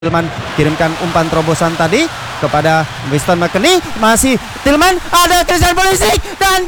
Tillman kirimkan umpan terobosan tadi kepada Winston McKennie, masih Tillman, ada Christian Pulisic dan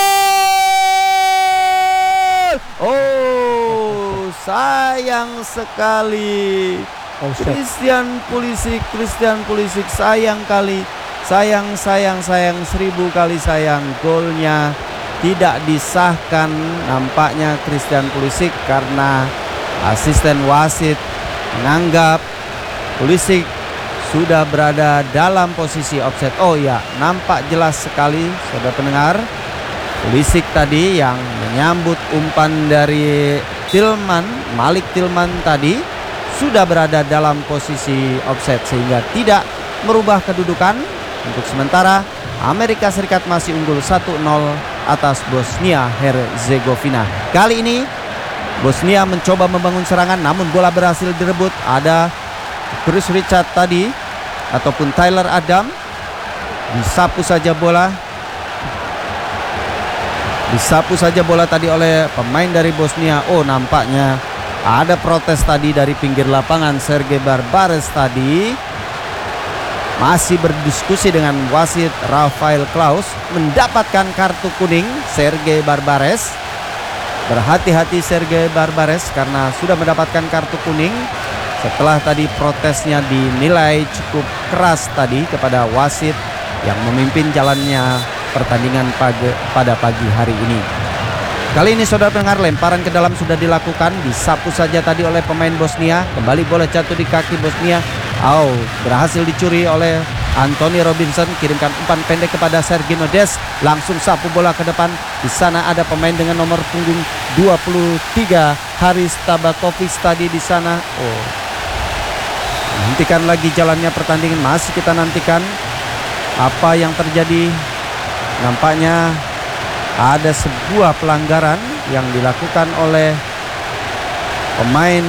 gol. Oh, sayang sekali. Christian Pulisic sayang kali. Sayang 1000 kali sayang, golnya tidak disahkan nampaknya Christian Pulisic karena asisten wasit menganggap Pulisic sudah berada dalam posisi offside. Oh ya, nampak jelas sekali saudara pendengar, Pulisic tadi yang menyambut umpan dari Malik Tillman tadi sudah berada dalam posisi offside sehingga tidak merubah kedudukan. Untuk sementara Amerika Serikat masih unggul 1-0 atas Bosnia Herzegovina. Kali ini Bosnia mencoba membangun serangan namun bola berhasil direbut. Ada Chris Richard tadi ataupun Tyler Adam, disapu saja bola tadi oleh pemain dari Bosnia. Oh, nampaknya ada protes tadi dari pinggir lapangan. Sergei Barbares tadi masih berdiskusi dengan wasit Rafael Klaus, mendapatkan kartu kuning. Sergei Barbares, berhati-hati Sergei Barbares karena sudah mendapatkan kartu kuning setelah tadi protesnya dinilai cukup keras tadi kepada wasit yang memimpin jalannya pertandingan pada pagi hari ini. Kali ini saudara pendengar, lemparan ke dalam sudah dilakukan, disapu saja tadi oleh pemain Bosnia. Kembali bola jatuh di kaki Bosnia. Berhasil dicuri oleh Anthony Robinson. Kirimkan umpan pendek kepada Sergino Dest, langsung sapu bola ke depan. Di sana ada pemain dengan nomor punggung 23, Haris Tabakovic tadi di sana. Hentikan lagi jalannya pertandingan. Masih kita nantikan apa yang terjadi. Nampaknya ada sebuah pelanggaran yang dilakukan oleh pemain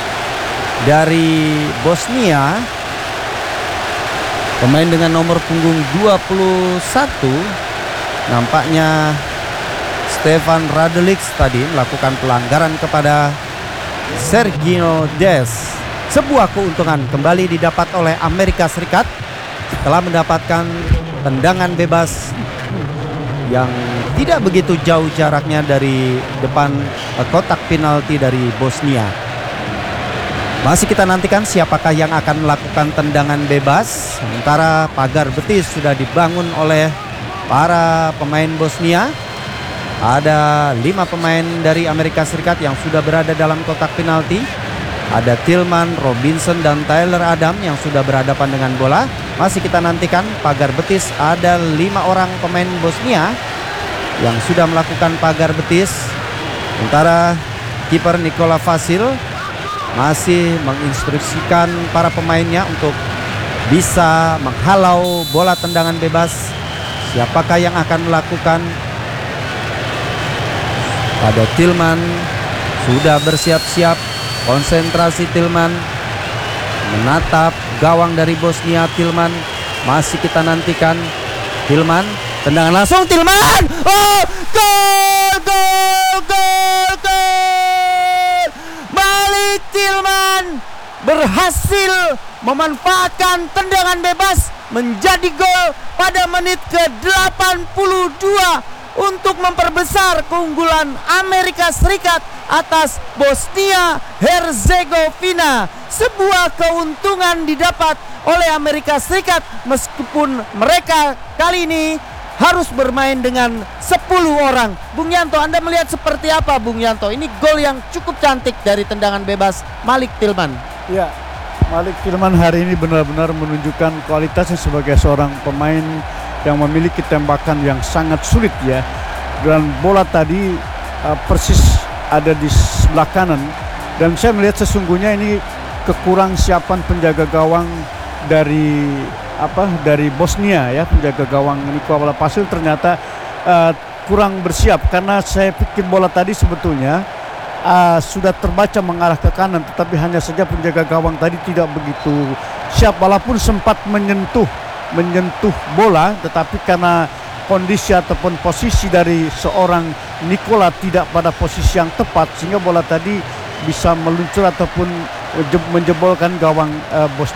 dari Bosnia, pemain dengan nomor punggung 21. Nampaknya Stefan Radelic tadi melakukan pelanggaran kepada Sergino Dest. Sebuah keuntungan kembali didapat oleh Amerika Serikat setelah mendapatkan tendangan bebas yang tidak begitu jauh jaraknya dari depan kotak penalti dari Bosnia. Masih kita nantikan siapakah yang akan melakukan tendangan bebas. Sementara pagar betis sudah dibangun oleh para pemain Bosnia. Ada 5 pemain dari Amerika Serikat yang sudah berada dalam kotak penalti. Ada Tillman, Robinson dan Tyler Adam yang sudah berhadapan dengan bola. Masih kita nantikan pagar betis. Ada 5 orang pemain Bosnia yang sudah melakukan pagar betis. Sementara kiper Nikola Vasil masih menginstruksikan para pemainnya untuk bisa menghalau bola tendangan bebas. Siapakah yang akan melakukan? Ada Tillman sudah bersiap-siap. Konsentrasi Tillman menatap gawang dari Bosnia. Tillman masih kita nantikan. Tillman, tendangan langsung Tillman. Oh, gol! Malik Tillman berhasil memanfaatkan tendangan bebas menjadi gol pada menit ke-82 untuk memperbesar keunggulan Amerika Serikat atas Bosnia Herzegovina. Sebuah keuntungan didapat oleh Amerika Serikat meskipun mereka kali ini harus bermain dengan 10 orang. Bung Yanto, Anda melihat seperti apa Bung Yanto? Ini gol yang cukup cantik dari tendangan bebas Malik Tillman. Ya, Malik Tillman hari ini benar-benar menunjukkan kualitasnya sebagai seorang pemain yang memiliki tembakan yang sangat sulit ya. Dan bola tadi persis ada di sebelah kanan. Dan saya melihat sesungguhnya ini kekurang siapan penjaga gawang dari Bosnia ya. Penjaga gawang Nikola Vasil ternyata kurang bersiap, karena saya pikir bola tadi sebetulnya sudah terbaca mengarah ke kanan, tetapi hanya saja penjaga gawang tadi tidak begitu siap, walaupun sempat menyentuh bola, tetapi karena kondisi ataupun posisi dari seorang Nikola tidak pada posisi yang tepat, sehingga bola tadi bisa meluncur ataupun menjebolkan gawang